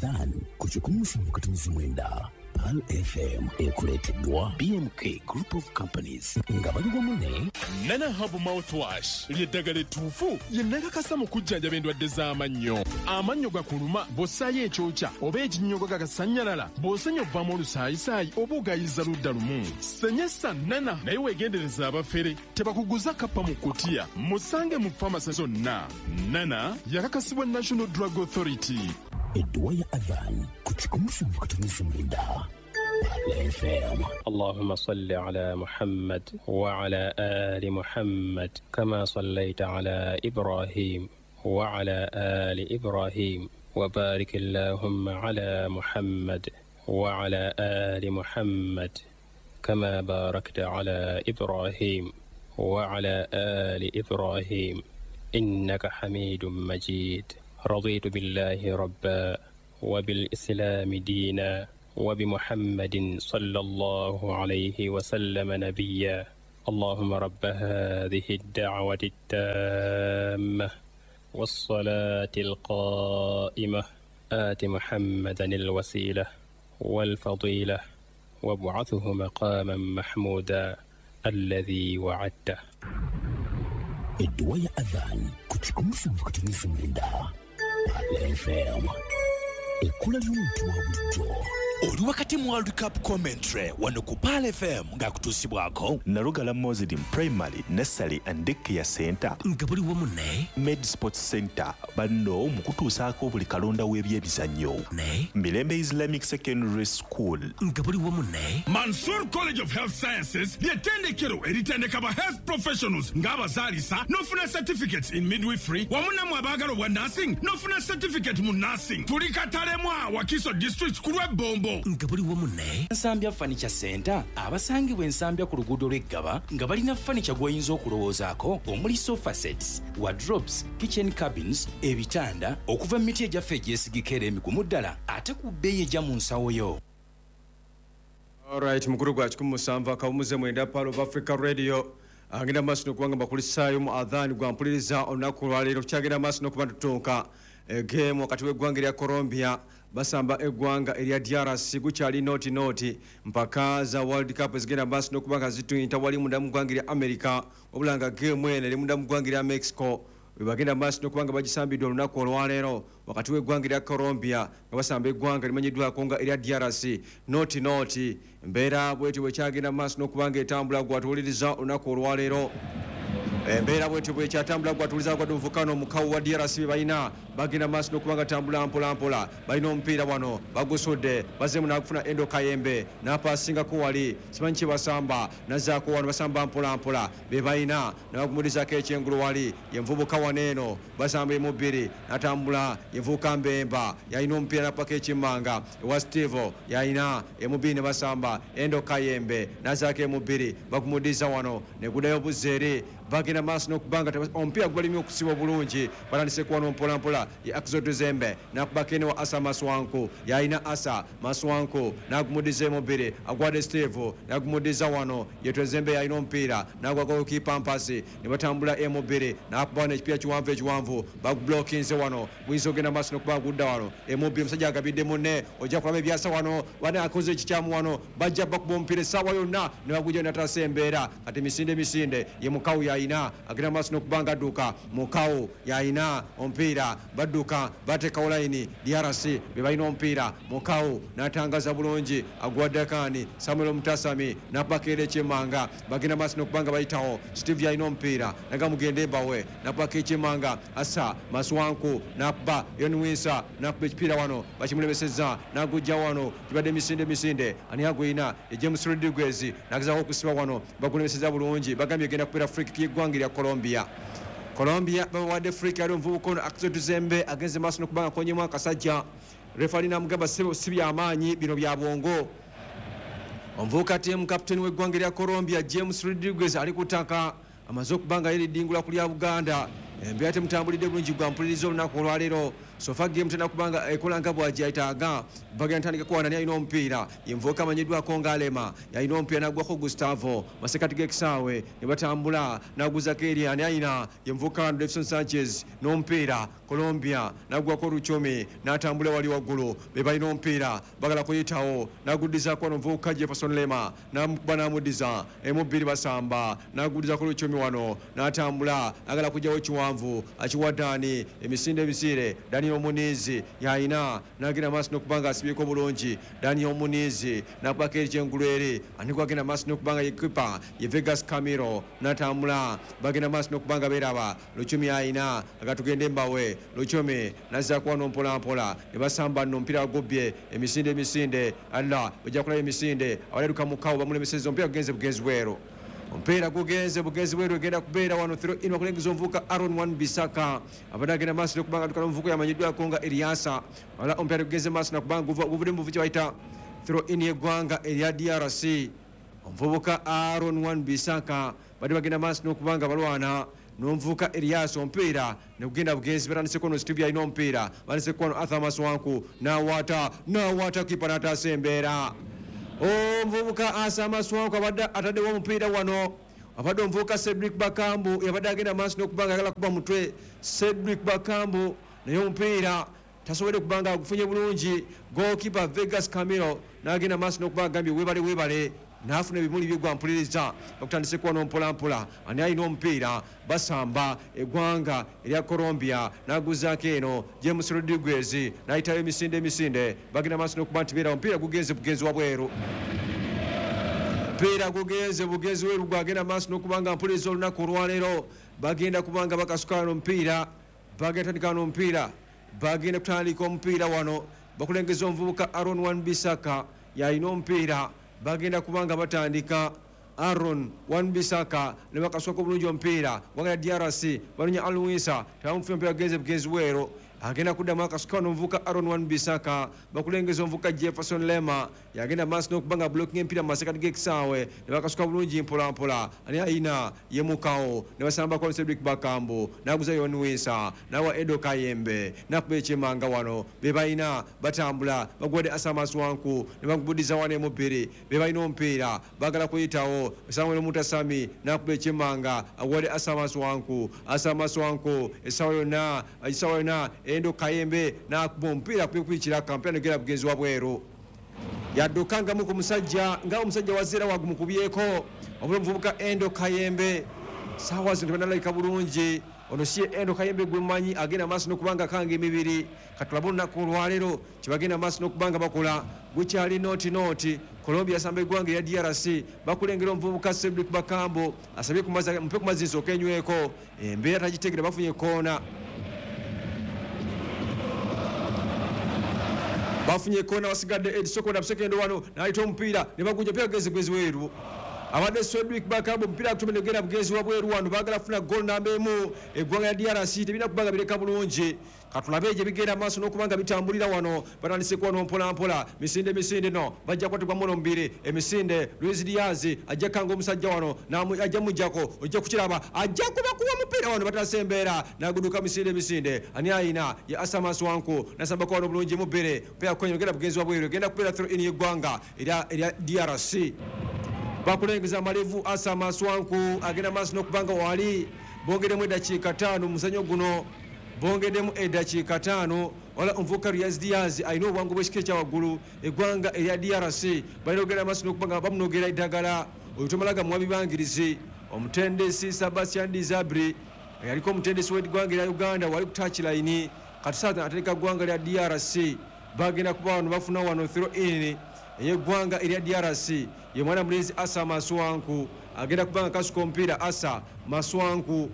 Adhan kuchikumusha mkatumizi mwenda Pal FM ekuleteddwa BMK Group of Companies nga baliwo mune Nana Hub Mouthwash lyeddagala ettuufu lyennakakasa mu kujjanjaba endwadde z'amannyo. Amannyo gakuluma bw'ossaayo ekyokya oba ekinnyogo gakasannyalala bw'osenya obbamu olusaayisaayi oba ogayiza ludda lumu. Senyesa Nana naye weegendereza abafere tebakuguza kappa mu kkutiya musange mu famasi zonna. Nana yakakasibwa National Drug Authority. edduwa ya Adhan kuchikumusha mkatumizi mwenda Pal FM. اللهم صل على محمد وعلى آل محمد كما صليت على إبراهيم وعلى آل إبراهيم وبارك اللهم على محمد وعلى آل محمد كما باركت على إبراهيم وعلى آل إبراهيم إنك حميد مجيد. رضيت بالله ربا وبالإسلام دينا وبمحمد صلى الله عليه وسلم نبيا. اللهم رب هذه الدعوة التامة والصلاة القائمة آت محمدا الوسيلة والفضيلة وابعثه مقاما محمودا الذي وعدته. edduwa ya Adhan kuchikumusha mkatumizi mwenda Pal FM. Ekula ly'omuntu wa bulijjo. Oli wakati mu World Cup commentary wano ku Pal FM ng'akutuusibwako Nalugala Mozidi Primary, Nursery and Daycare Center nga buliwo munne Med Sports Center banno mu kutuusaako buli kalonda w'ebyemizannyo ne Mirembe Islamic Secondary School nga buliwo munne Mansour College of Health Sciences ly'ettendekero eritendeka ba health professionals ng'abazaalisa n'ofuna certificates in midwifery wamu namwe abaagala obwa nursing n'ofuna certificate mu nursing. Tuli Katalemwa Wakiso District ku lw'Ebombo. nga buliwo munne Nsambya Furniture Center abasangibwa ensambya ku luguudo lw'Eggaba nga balina furniture gw'oyinza okulowoozaako omuli sofa sets, wardrobes, kitchen cabins, ebitanda okuva mu miti egyaffe egyesigika era emigumu ddala ate ku bbeeyi ejja mu nsawo yo. Alright, mukuru gwa 17 akawumuze mwenda Pal of Africa Radio agenda maaso n'okubanga bakulisaayo mu Adhan gwa mpuliriza olunaku lwaleero tukyagenda maaso n'okuba tutuuka game wakati w'eggwanga erya Colombia basamba eggwanga erya DRC gukyali noti mpaka za World Cup zigenda maaso n'okubanga zituyita wali munda mu ggwanga erya America obulanga game eno eri munda mu ggwanga erya Mexico webagenda maaso n'okubanga bagisambidde olunaku olwaleero wakati w'eggwanga erya Colombia nga basamba eggwanga limanyiddwako nga erya DRC noti embeera bwetyo bwekyagenda maaso n'okubanga etambula gwatuwuliriza olunaku olwaleero embeera bwetyo bwekyatambula gwatuliza gwa Duvukano omukawu wa DRC be balina bagenda maaso n'okubanga tambula mpolampola balina omupiira wano bagusudde bazemu n'akufuna Endo Kayembe n'apasingako wali simanyi kye basamba nazaako wano basamba mpolampola be balina n'abagumulizaako ekyengulu wali yenvubuka wano eno basamba emubbiri n'atambula yenvubuka Mbemba yalina omupiira n'apaka ekimmanga ewa Steve yalina emubbiri ne basamba Endo Kayembe nazaako emubbiri bagumudiza wano neguddayo buzeeri bagenda maaso n'okubanga omupiira gwalimu okusiba bulungi batandise kuwano mpolampola ye Axel Zembe n'akubaka eno wa Asa Maswanku yalina Asa Maswanku n'agumudiza emubiri agwadde Steve n'agumudiza wano ye Zembe yalina omupiira n'agwako kipa mpasi ne batambula emubiri n'akubawo n'ekipiira kiwanvu bagublokinze wano buyinza ogenda maaso n'okubanga gudda wano emubiri omusajja agabidde munne ojja kulaba ebyasa wano bane akoze ekikyamu wano bajja bakuba omupiira essaawa yonna ne bagujja n'atasa embeera kati misinde ye mukawu yalina agenda maaso n'okubanga adduka mukawu yalina omupiira badduka bateekawo layini DRC be balina omupiira mukawu n'atangaza bulungi agwaddekani Samuel Mutasami n'apakeera ekyemmanga bagenda maaso n'okubanga bayitawo Steve yalina omupiira naga mugende embawe n'apaka ekyemmanga Asa Maswanku n'akuba Yonwinsa n'akuba ekipiira wano bakimulebesezza n'agujja wano kibadde misinde ani agwina James Rodriguez n'agezaako okusiba wano bagulebesezza bulungi bagambye egenda kubeera free kick y'eggwanga erya Colombia babawadde free kick yali omuvubuka ono Axel Zembe agenze maaso n'okubanga akonyemu akasajja refali n'amugamba si byamaanyi bino bya bwongo. Omuvubuka team captain w'eggwanga erya Colombia James Rodriguez ali ku ttaka amaze okubanga yeridingula ku lya Buganda embeera temutambulidde bulungi gwa mpuliriza olunaku olwaleero sofa game tena kubanga ekolanga bwaji aitaga bagenda tandika kuwana ni ayino mpira yemvoka amanyidwa konga alema yayino mpira nagwako Gustavo masekati gekisawe nebatambula naguza keria ni ayina yemvoka Anderson Sanchez no mpira Colombia nagwako Ruchome natambula wali wagulu bebayino mpira bagala kuyitawo nagudiza kwa mvuka Jefferson Lema na bana mudiza emubiri basamba nagudiza ku Ruchome wano natambula agala kujawo chiwanvu achiwadani emisinde bisire Daniel Munizi yaina nagira maso nokubanga asibiko bulungi Daniel Munizi napakeri chengulwere anikwa kina maso nokubanga yekipa ye Vegas Camilo natambula bagina maso nokubanga beraba Ruchome yaina agatugende mbawe Ruchome naza kwa nompola mpola nebasamba no mpira gobye emisinde alla ojakula emisinde awaleruka mukawo bamule mesezo mpira bugenzi wero mpira bugenzi wero genda kubera wano 3 in kulengizo mvuka Aaron Wan Bisaka abadagenda maso kubanga tukana mvuko ya manyidwa konga Eliasa wala mpira bugenzi maso na kubanga guvude mvuki waita 3 in yegwanga Elia DRC mvuka Aaron Wan Bisaka badi bagenda maso kubanga balwana nomvuka Elias mpira nekugenda bugenzi berani sekono Steve ino mpira bali sekono Athamas wanku na wata kiparata sembera mvuka Athamas wanku abada atade wa mpira wano abado mvuka Cedric Bakambu yabada agenda maso nokubanga kala kuba mutwe Cedric Bakambu nayo mpira tasobole kubanga kufunye bulungi goalkeeper Vegas Camilo nagenda maso nokubanga gambi webale nafuna bimuli byegwa mpuliriza bakutandise kuwa nompola ani ayina mpira basamba egwanga erya Colombia naguzako eno James Rodriguez naitayo emisinde bagenda maso nokuba nti beera mpira bugenzi wabweru mpira bugenzi weru gwagenda maso nokubanga mpuliriza olunaku olwaleero bagenda kubanga bakasukano mpira bagenda tandikano mpira bagenda kutandika omupiira wano bakulengeza omuvubuka Aaron Wan Bisaka yayina mpira bagenda kubanga batandika Aaron Wan Bisaka nebakaswako bulungi omupiira wagala DRC balunya Alwisa tamufuna mpira bugenzi wero agenda kuddamu akasukano omuvuka Aaron Wan Bisaka bakulengeza omuvuka Jefferson Lema yagenda maaso n'okubanga blocking empira mu masekati g'ekisaawe ne bakasuka bulungi mpolampola ani ayina yemukawo ne basamba kwa Cedric Bakambu naguza Yonwisa nawa Edo Kayembe nakuba ekyemanga wano be bayina batambula bagwede Asamas wanku ne bagubudiza wane mubiri be bayina omupiira bagala kuyitawo Samuel Mutasami nakuba ekyemanga agwede Asamas wanku esawa yonna Endo Kayembe nakuba omupiira kwikira kampeni gera bugenzi wabweru yadukanga muku musajja nga omusajja wazira wagumukubyeko omuvubuka Endo Kayembe sawa zino banalaika bulungi ono si Endo Kayembe gwemanyi agenda maaso n'okubanga kanga emibiri katulabona ku lwalero kibagenda maaso n'okubanga bakola gukyali noti Colombia samba egwanga ya DRC bakulengera omuvubuka Cedric Bakambu asabye mpe kumazinso okenyweko embeera tagitegera bafunye kona bafunye kona wasigadde Edisoko na second wano naita omupiira ne bagunja pia gwezi weru abadde Cedric Bakambu mpira kutumene gera bugezi wabweru wano bagala funa goal namba emu egwanga ya DRC tebina kubanga bireka bulungi katulabeje bigera maaso n'okubanga bitambulira wano batandise kuwa nompola misinde no bajja kwatibwa muno mbiri emisinde Luis Diaz ajja kanga omusajja wano ajja mujjako ojja kukiraba ajja kuba mupiira wano batasembera naguduka misinde ani ayina ya Asamas wanku nasamba kwa bulungi mubere pia kwenye gera bugezi wabweru genda kupera through in yegwanga erya DRC bakulengeza malevu Asamas wanku agenda maaso n'okubanga wali bongedemu eddakiika 5 muzanyo guno bongedemu eddakiika 5 wala omuvubuka Luis Diaz ayina obwangu bw'ekika ekyawaggulu eggwanga erya DRC balina okugenda maaso n'okubanga bamunogera eddagala oyo tomalaga muwabibangirizi omutendesi Sebastian Dizabri yaliko omutendesi w'eggwanga erya Uganda wali ku touchline kati saaza atereka ggwanga lya DRC bagenda kuba wano bafuna wano throw in eyeggwanga erya DRC ye mwana mulezi Asa Maswanku agenda kubanga kasuka omupiira Asa Maswanku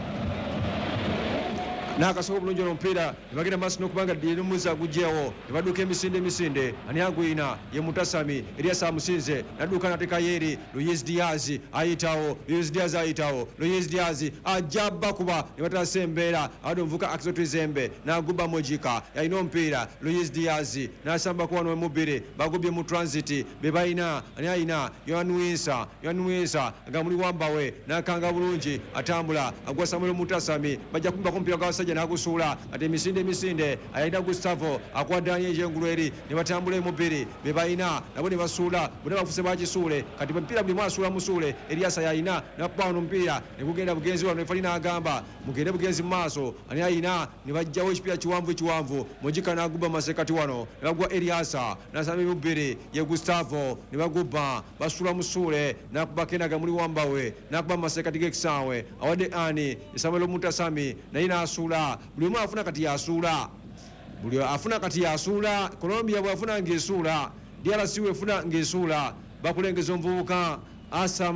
nakasoko bulungi omupiira nebagenda maaso n'okubanga dinomuza gujjewo nebaduuka emisinde ani agwina ye Mutasami Elias amusinze naduuka nateeka yeri Luis Diaz ayitawo Luis Diaz ajja bakuba ne batasa embeera abadde omuvuka Akizoto Zembe naguba Mojika yalina omupiira Luis Diaz nasamba ku wano emubiri bagubye mu transit be balina ani ayina Yohanwisa nga muli wambawe nakanga bulungi atambula agwa Samuel Mutasami bajja kumba ku mupiira gw'abasajja musajja n'agusuula ate emisinde ayina Gustavo akuwa Daniel Jengulu eri ne batambula emubiri be bayina nabo ne basuula bonna bafuse bakisuule kati mpira buli mwasuula musuule Eliasa yayina nakuba omupiira ne gugenda bugenzi wano efali n'agamba mugende bugenzi mu maaso ani ayina ne bajjawo ekipira kiwanvu Mojika n'agubba masekati wano ne bagwa Eliasa n'asamba emubiri ye Gustavo ne bagubba basuula musuule n'akuba Kenaga muli wambawe n'akuba masekati g'ekisaawe awadde ani Samuel Mutasami naye n'asuula buli omu afuna kati yasuula buli afuna kati yasuula Colombia bw'afuna ng'esuula DRC wefuna ng'esuula bakulengeza omuvubuka Asa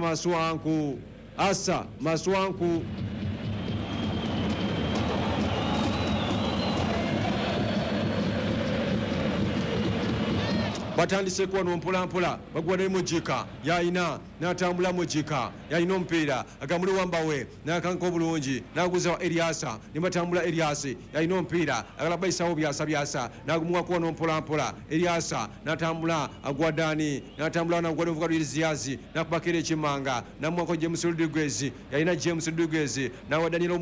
Maswanku batandise kuwano mpolampola bagwa ne Mojika yayina n'atambula Mojika yayina omupiira agamuli wambawe n'akanka obulungi n'aguza wa Eliasa ne batambula Eliasi yayina omupiira agala bayisawo byasa n'agumuwa kuwano mpolampola Eliasa n'atambula agwa Dani n'atambula n'agwa n'ovuga Luiziazi n'akubakira ekimanga n'amuwako James Rodriguez yayina James Rodriguez n'awa Daniel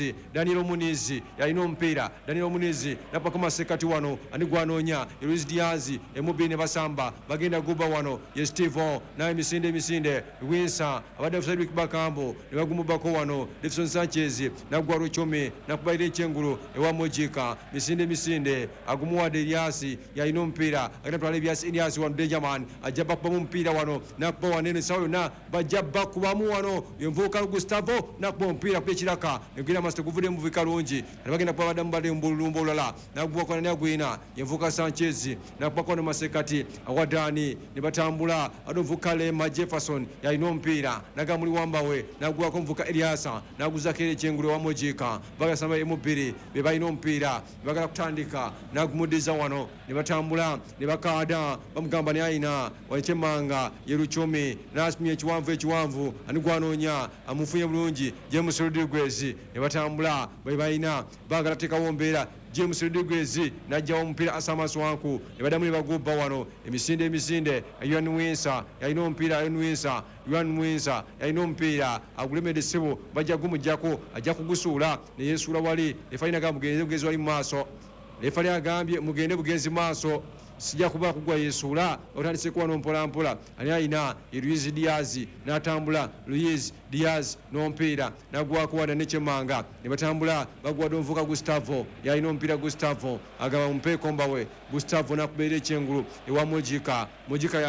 Munizi yayina omupiira Daniel Munizi n'apaka masekati wano anigwanoonya Luis Diaz emubini basamba bagenda guba wano ye Stevo naye misinde Winsa abadde Frederick Bakambo ne bagumubako wano Defson Sanchez nagwa Ruchomi nakubaire Chengulu ewa Mojika misinde agumuwadde Eliasi yayina omupiira agenda twala Eliasi wano Benjamin ajaba kuba mu mpira wano nakuba wanene sawo na bajaba kubamu wano yemvuka Gustavo nakuba omupiira ku ekiraka negenda master kuvude mu kalungi bagenda kuba badamu bade mbulumbo lala nagwa kwa nagwina yemvuka Sanchez nakuba kwa masekati awadani ne batambula adovuka Lema Jefferson yayina omupiira nagamuli wambawe nagwa ko mvuka Eliasa naguza kere Chengulu wa Mojika bagasamba emubiri be bayina omupiira bagala kutandika nagumudiza wano ne batambula ne bakada bamugamba ne ayina wachemanga yeruchomi nasmye ekiwanvu anigwanoonya amufunye bulungi James Rodriguez ne batambula be bayina bagala tekawo mbeera James Rodriguez najja omupiira Asama Swanku ne badamu ne bagubba wano emisinde Yuan Winsa yayina omupiira Yuan Winsa yayina omupiira agulemedde ssebo bajja gumujjako ajja kugusuula ne yesuula wali efalina ga bugenzi wali mu maaso efali agambye mugende bugenzi maaso sijja kuba kugwa yesuula otandise kuwano mpolampola ani ayina Luis Diaz n'atambula Luis Diaz n'omupiira nagwako wada nekyemanga ne batambula bagwadde omuvuka Gustavo yayina omupiira Gustavo agaba mumpeeko mbawe Gustavo nakubeera Ekyengulu ewa Mojika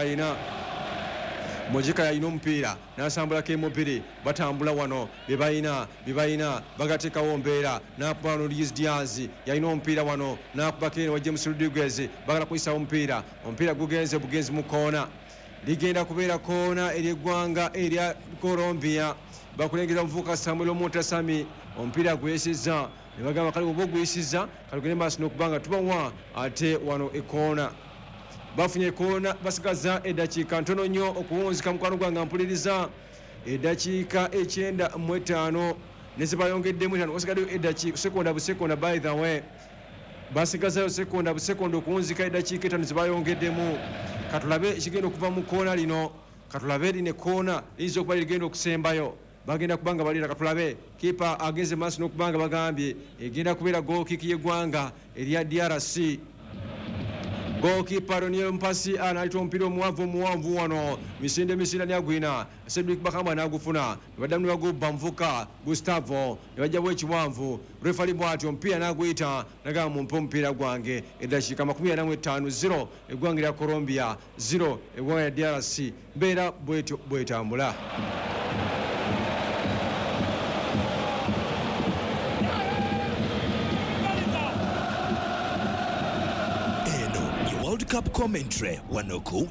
yayina omupiira n'asambulako emubiri batambula wano bebayina bagateekawo mbeera n'akuba wano Luis Diaz yayina omupiira wano n'akubako eno wa James Rodriguez bagala kuyisawo omupiira gugenze bugenzi mu koona ligenda kubeera koona ery'eggwanga erya Colombia bakulengeza omuvubuka Samuel Mutasami omupiira gwesiza ne bagamba kale oba oguyisiza kalugende maaso n'okubanga tubawa ate wano ekoona bafunye ekoona basigaza eddakiika ntono nnyo okuwunzika mukwano gwange mpuliriza eddakiika 95 nezibayongeddemu 5 wasigaddeyo eddakiika sekonda by the way basigazayo sekonda okuwunzika eddakiika 5 zibayongeddemu katulabe ekigenda okuva mu koona lino katulabe lino ekoona liyinza okuba ligenda okusembayo bagenda kubanga balira katulabe kipa agenze maaso n'okubanga bagambye egenda kubeera gookiki y'eggwanga erya DRC goalkeeper Roniel Mpasi anaita omupiira omuwanvu wano misinde niagwina Cedric Bakamba n'agufuna nebaddamu ne bagubba Muvuka Gustavo ne bajjawo ekiwanvu refali bw'atyo omupiira n'aguyita nagamba mumpe omupiira gwange eddakiika 45 0 eggwanga lya Colombia 0 eggwanga lya DRC mbeera bwetyo bwetambula. Cup commentary wanoku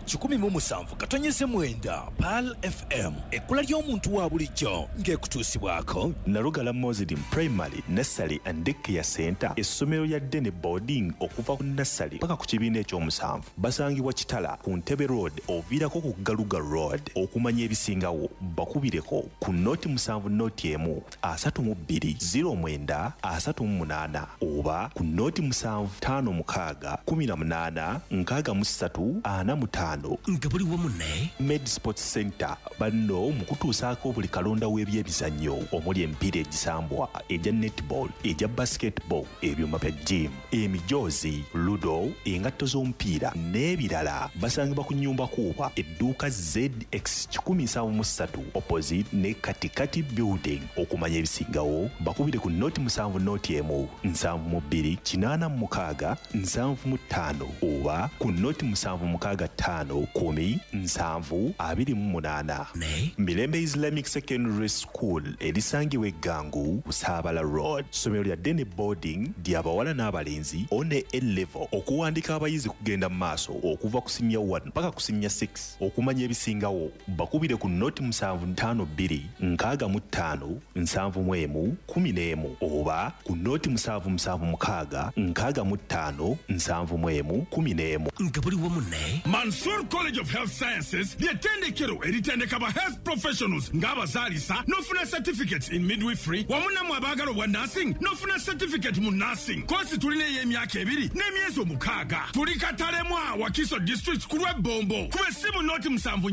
17 PAL FM ekula ly'omuntu wa bulijjo ng'ekutuusibwako Nalugala Muslim Primary Nursery and Daycare Center essomero lya Dene Boarding okuva ku nursery paka ku kibiina ekyomusanvu basangibwa Kitala ku Ntebe Road oviirako ku Galuga Road okumanya ebisingawo bakubireko ku noti 7 noti 1 32 09 38 oba ku noti 7 5 6 18 6345 nga buli wamu ne Med Sports Center banno mu kutuusaako buli kalonda w'ebyemizannyo omuli emipiira egisambwa egya netball egya basketball ebyuma bya gym emijoozi ludo engatto z'omupiira n'ebirala basangibwa ku nnyumba kuuba edduuka ZX 173 opposite ne katikati building. Okumanya ebisingawo bakubire ku noti 7 noti emu 72 86 75 oba ku noti 765 10 728 ne Mirembe Islamic Secondary School erisangibwa Eggangu Busabala Road. Somero lya Dene Boarding ly'abawala n'abalenzi one A-level okuwandika abayizi kugenda mu maaso okuva ku senior 1 mpaka ku senior 6. Okumanya ebisingawo bakubire ku noti 752 65 71 11 oba ku noti 776 65 71 11 nga buli wamu ne Mansour College of Health Sciences ly'ettendekero eritendeka ba health professionals ng'abazaalisa n'ofuna certificates in midwifery wamu nammwe abaagala obwa nursing n'ofuna certificate mu nursing. Kosi tulina ey'emyaka 2 n'emyezi 6. Tuli Katalemwa Wakiso District ku lw'Ebombo. Kuba essimu noti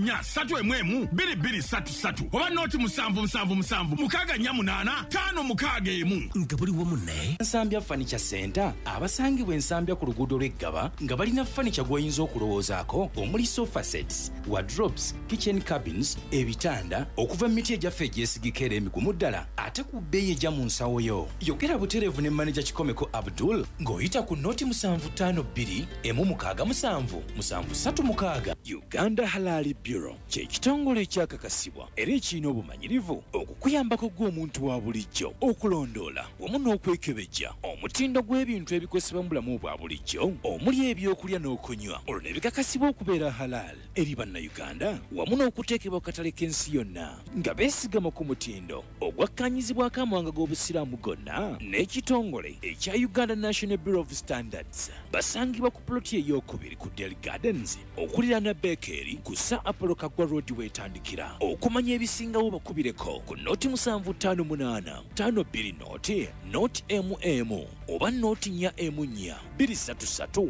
74 oba noti 777 nga buli wamu ne Nsambya Furniture Center abasangibwa ensambya ku luguudo lw'Eggaba nga balina furniture gw'oyinza okulowoozaako omuli sofa sets, wardrobes, kitchen cabins, ebitanda okuva mu miti egyaffe egyesigika era emigumu ddala ate ku bbeeyi ejja mu nsawo yo. Yogera butereevu ne manager Kikomeko Abdul ng'oyita ku noti 752 167 Uganda Halal Bureau kye kitongole ekyakakasibwa era ekirina obumanyirivu okukuyambako gw'omuntu wa bulijjo okulondoola wamu n'okwekebejja omutindo gw'ebintu ebikozesebwa mu bulamu obwa bulijjo omuli ebyokulya n'okunywa olwo ne bikakasibwa okubeera halal eri bannayuganda wamu n'okuteekebwa ku katale k'ensi yonna nga beesigama ku mutindo ogwakkanyizibwako amawanga g'obusiraamu gonna n'ekitongole ekya Uganda National Bureau of Standards. Basangibwa ku ploti ey'okubiri ku Dell Gardens okuliraana Bakery ku Sir Apollo Kagwa Road wetandikira. Okumanya ebisingawo bakubireko ku noti 758 52 noti oba noti 4 233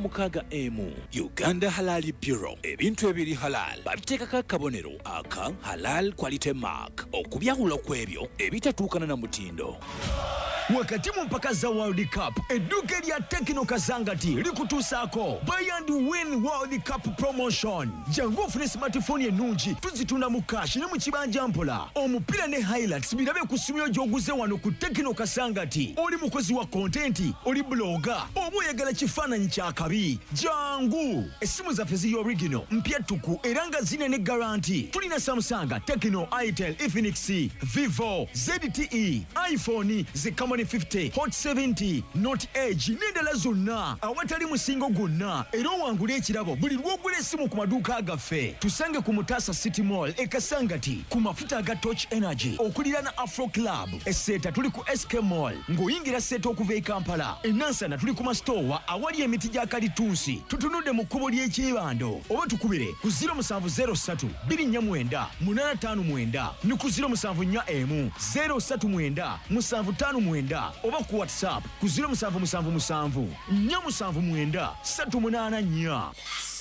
5 Uganda Halal Bureau. Ebintu ebiri halal babiteekako akabonero aka Halal Quality Mark okubyawula kw'ebyo ebitatuukana na mutindo. Wakati mu mpaka za World Cup edduuka lya Tekno Kasangati likutuusaako Buy and Win World Cup Promotion. Jangu ofune smartphone ennungi tuzitunda mu cash ne mu kibanja mpola. Omupiira ne highlights birabe ku ssimu yo gy'oguze wano ku Tekno Kasangati. Oli mukozi wa content, oli blogger, oba oyagala kifaananyi kya kabi. Jangu essimu zaffe ziri original mpya ttuku era nga zine ne guarantee. Tulina Samsung, Tekno, Itel, Infinix, Vivo, ZTE, iPhone, Camon 50, Hot 70, Note Edge n'endala zonna awatali musingo gwonna era owangula ekirabo buli lw'ogula essimu ku maduuka gaffe. Tusange ku Mutasa City Mall e Kasangati ku mafuta aga Torch Energy okulira na Afro Club. Esseeta tuli ku SK Mall ng'oyingira Seeta okuva e Kampala. E Nansana tuli ku masitowa awali emiti gya kalitunsi. Tutunudde mu kkubo ly'ekyebando oba tukubire ku 0703 249 859 ne ku 0741 039 759 oba ku WhatsApp ku 0777 479 384.